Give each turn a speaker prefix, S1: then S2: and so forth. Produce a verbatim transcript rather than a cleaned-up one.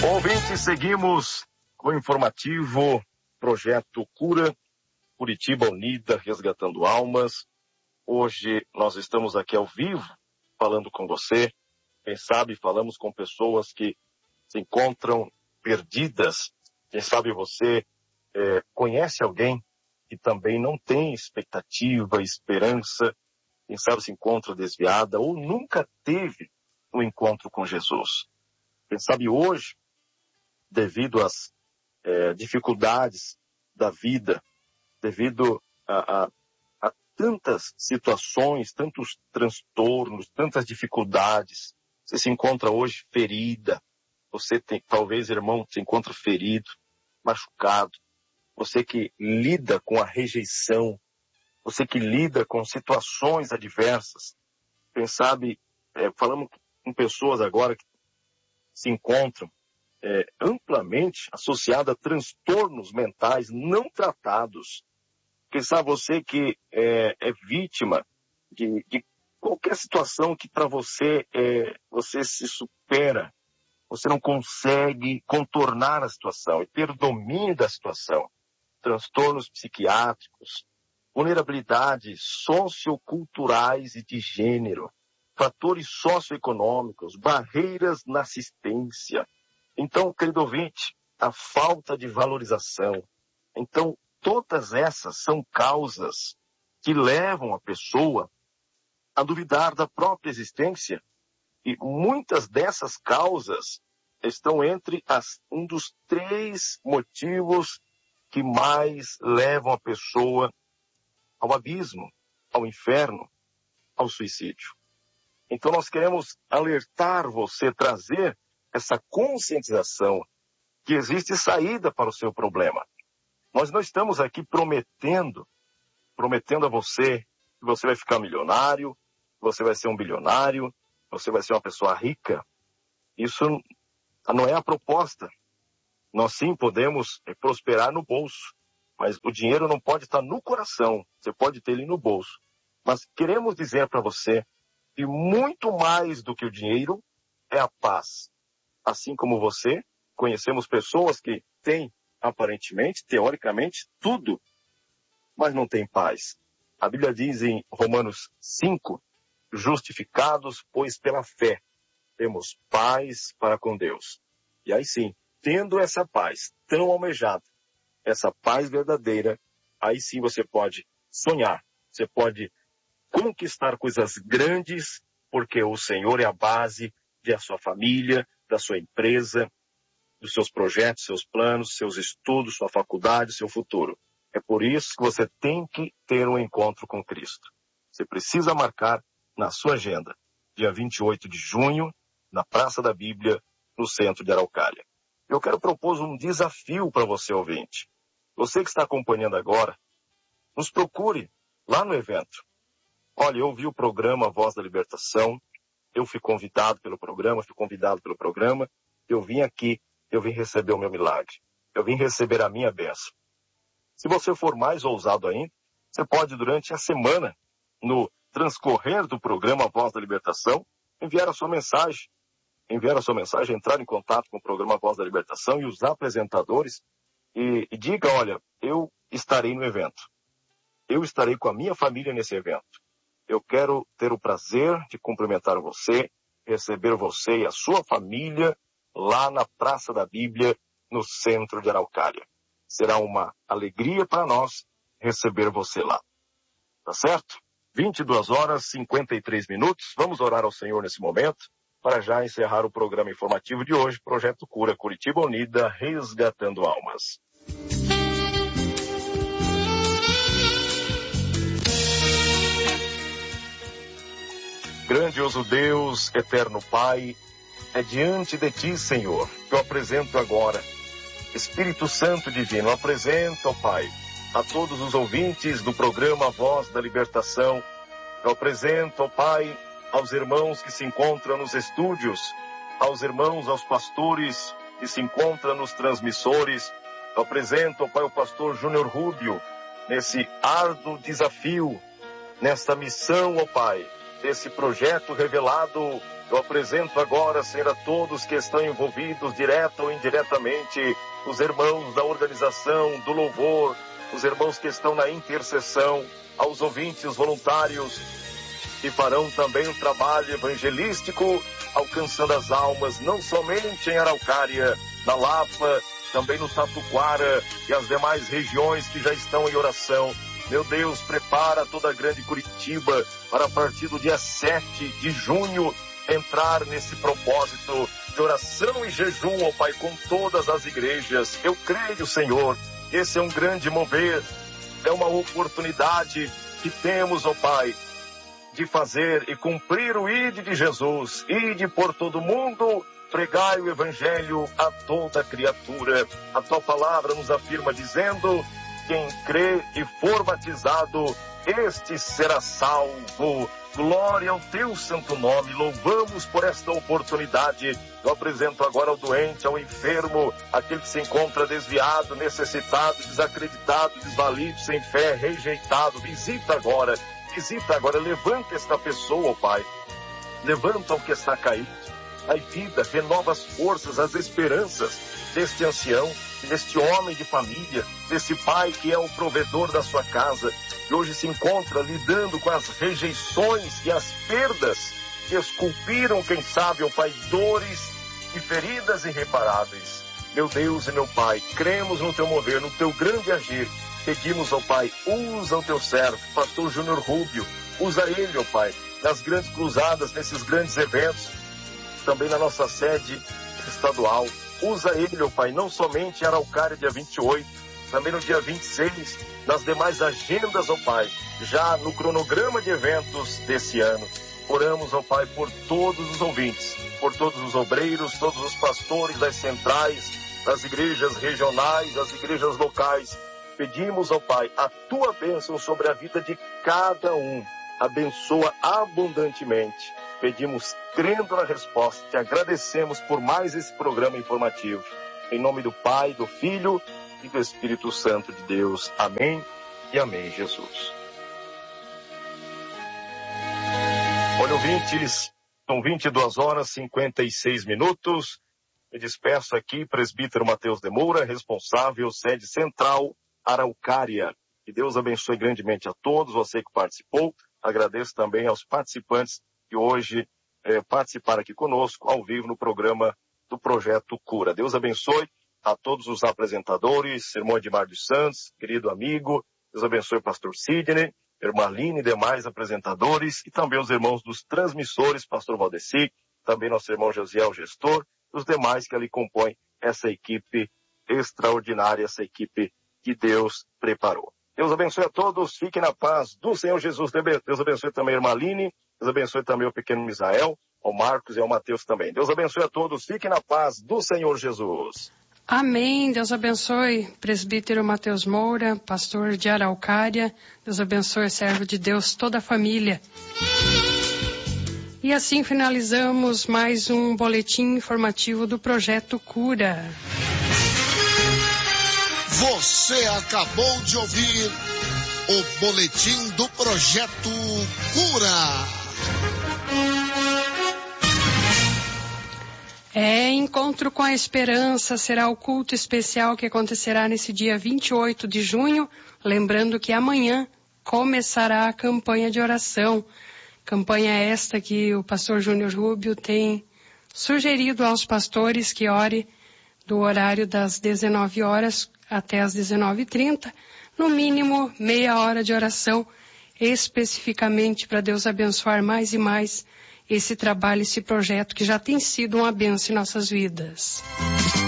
S1: Ouvintes, seguimos com o informativo Projeto Cura, Curitiba Unida, Resgatando Almas. Hoje nós estamos aqui ao vivo, falando com você. Quem sabe falamos com pessoas que se encontram perdidas. Quem sabe você é, conhece alguém que também não tem expectativa, esperança. Quem sabe se encontra desviada ou nunca teve um encontro com Jesus. Quem sabe hoje, devido às é, dificuldades da vida, devido a, a, a tantas situações, tantos transtornos, tantas dificuldades, você se encontra hoje ferida, você tem, talvez, irmão, se encontra ferido, machucado, você que lida com a rejeição, você que lida com situações adversas. Quem sabe, é, falamos com pessoas agora que se encontram é, amplamente associadas a transtornos mentais não tratados. Quem sabe você que é, é vítima de, de qualquer situação que para você, é, você se supera, você não consegue contornar a situação e ter domínio da situação. Transtornos psiquiátricos, vulnerabilidades socioculturais e de gênero, fatores socioeconômicos, barreiras na assistência. Então, querido ouvinte, a falta de valorização. Então, todas essas são causas que levam a pessoa a duvidar da própria existência. E muitas dessas causas estão entre as, um dos três motivos que mais levam a pessoa ao abismo, ao inferno, ao suicídio. Então nós queremos alertar você, trazer essa conscientização que existe saída para o seu problema. Nós não estamos aqui prometendo, prometendo a você que você vai ficar milionário, que você vai ser um bilionário, que você vai ser uma pessoa rica. Isso não é a proposta. Nós sim podemos prosperar no bolso, mas o dinheiro não pode estar no coração, você pode ter ele no bolso. Mas queremos dizer para você que muito mais do que o dinheiro é a paz. Assim como você, conhecemos pessoas que têm, aparentemente, teoricamente, tudo, mas não têm paz. A Bíblia diz em Romanos cinco, justificados, pois pela fé, temos paz para com Deus. E aí sim, tendo essa paz tão almejada, essa paz verdadeira, aí sim você pode sonhar, você pode conquistar coisas grandes, porque o Senhor é a base da sua família, da sua empresa, dos seus projetos, seus planos, seus estudos, sua faculdade, seu futuro. É por isso que você tem que ter um encontro com Cristo. Você precisa marcar na sua agenda, dia vinte e oito de junho, na Praça da Bíblia, no centro de Araucária. Eu quero propor um desafio para você, ouvinte. Você que está acompanhando agora, nos procure lá no evento. Olha, eu vi o programa Voz da Libertação, eu fui convidado pelo programa, fui convidado pelo programa, eu vim aqui, eu vim receber o meu milagre, eu vim receber a minha bênção. Se você for mais ousado ainda, você pode, durante a semana, no transcorrer do programa Voz da Libertação, enviar a sua mensagem, enviar a sua mensagem, entrar em contato com o programa Voz da Libertação e os apresentadores e, e diga, olha, eu estarei no evento, eu estarei com a minha família nesse evento. Eu quero ter o prazer de cumprimentar você, receber você e a sua família lá na Praça da Bíblia, no centro de Araucária. Será uma alegria para nós receber você lá. Tá certo? vinte e duas horas e cinquenta e três minutos. Vamos orar ao Senhor nesse momento, para já encerrar o programa informativo de hoje, Projeto Cura, Curitiba Unida, Resgatando Almas. Grandioso Deus, eterno Pai, é diante de Ti, Senhor, que eu apresento agora. Espírito Santo Divino, apresento, ó Pai, a todos os ouvintes do programa Voz da Libertação. Eu apresento, ó Pai, aos irmãos que se encontram nos estúdios, aos irmãos, aos pastores que se encontram nos transmissores. Eu apresento, ó Pai, o pastor Júnior Rubio, nesse árduo desafio, nesta missão, ó Pai, desse projeto revelado. Eu apresento agora, Senhor, a todos que estão envolvidos, direta ou indiretamente, os irmãos da organização, do louvor, os irmãos que estão na intercessão, aos ouvintes voluntários, que farão também um trabalho evangelístico, alcançando as almas, não somente em Araucária, na Lapa, também no Tatuquara e as demais regiões que já estão em oração. Meu Deus, prepara toda a grande Curitiba para a partir do dia sete de junho entrar nesse propósito de oração e jejum, ó Pai, com todas as igrejas. Eu creio, Senhor, que esse é um grande mover, é uma oportunidade que temos, ó Pai, de fazer e cumprir o ide de Jesus, ide por todo mundo, pregai o evangelho a toda criatura. A tua palavra nos afirma dizendo: quem crê e for batizado, este será salvo. Glória ao teu santo nome, louvamos por esta oportunidade. Eu apresento agora ao doente, ao enfermo, aquele que se encontra desviado, necessitado, desacreditado, desvalido, sem fé, rejeitado. Visita agora, visita agora, levanta esta pessoa, ó Pai. Levanta o que está caído. Dai vida, renova as forças, as esperanças deste ancião, deste homem de família, desse pai que é o provedor da sua casa, que hoje se encontra lidando com as rejeições e as perdas que esculpiram, quem sabe, ó Pai, dores e feridas irreparáveis. Meu Deus e meu Pai, cremos no teu mover, no teu grande agir. Pedimos, ó Pai, usa o teu servo, pastor Júnior Rubio, usa ele, ó Pai, nas grandes cruzadas, nesses grandes eventos, também na nossa sede estadual. Usa ele, ó Pai, não somente em Araucária, dia vinte e oito, também no dia vinte e seis, nas demais agendas, ó Pai, já no cronograma de eventos desse ano. Oramos, ó Pai, por todos os ouvintes, por todos os obreiros, todos os pastores das centrais, das igrejas regionais, das igrejas locais. Pedimos, ó Pai, a tua bênção sobre a vida de cada um. Abençoa abundantemente. Pedimos crendo na resposta, te agradecemos por mais esse programa informativo. Em nome do Pai, do Filho e do Espírito Santo de Deus. Amém e amém, Jesus. Olha, ouvintes, são vinte e duas horas e cinquenta e seis minutos. Me despeço aqui, presbítero Mateus de Moura, responsável, sede central, Araucária. Que Deus abençoe grandemente a todos, você que participou. Agradeço também aos participantes que hoje eh, participaram aqui conosco, ao vivo, no programa do Projeto Cura. Deus abençoe a todos os apresentadores, irmão Edmar dos Santos, querido amigo. Deus abençoe o pastor Sidney, irmã Aline e demais apresentadores, e também os irmãos dos transmissores, pastor Valdeci, também nosso irmão Josiel, gestor, e os demais que ali compõem essa equipe extraordinária, essa equipe que Deus preparou. Deus abençoe a todos, fiquem na paz do Senhor Jesus. Deus abençoe também a irmã Aline, Deus abençoe também o pequeno Misael, ao Marcos e ao Mateus também. Deus abençoe a todos, fiquem na paz do Senhor Jesus.
S2: Amém. Deus abençoe presbítero Mateus Moura, pastor de Araucária. Deus abençoe, servo de Deus, toda a família. E assim finalizamos mais um boletim informativo do Projeto Cura.
S3: Você acabou de ouvir o boletim do Projeto Cura.
S2: É, Encontro com a Esperança será o culto especial que acontecerá nesse dia vinte e oito de junho, lembrando que amanhã começará a campanha de oração. Campanha esta que o pastor Júnior Rubio tem sugerido aos pastores que ore do horário das dezenove horas até as dezenove e trinta, no mínimo meia hora de oração, especificamente para Deus abençoar mais e mais esse trabalho, esse projeto que já tem sido uma bênção em nossas vidas.